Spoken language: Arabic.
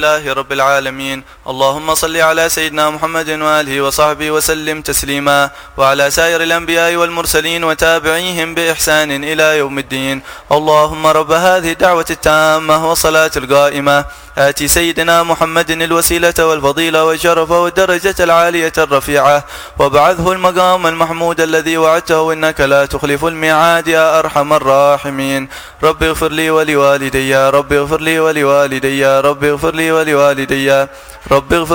الله رب العالمين. اللهم صل على سيدنا محمد وآله وصحبه وسلم تسليما، وعلى سائر الأنبياء والمرسلين وتابعيهم بإحسان إلى يوم الدين. اللهم رب هذه الدعوة التامة والصلاة القائمة آتي سيدنا محمد الوسيلة والفضيلة والشرف والدرجة العالية الرفيعة، وابعثه المقام المحمود الذي وعدته إنك لا تخلف الميعاد يا أرحم الراحمين. رب اغفر لي ولوالدي، رب اغفر لي ولوالدي، رب اغفر لي ولوالدي، رب اغفر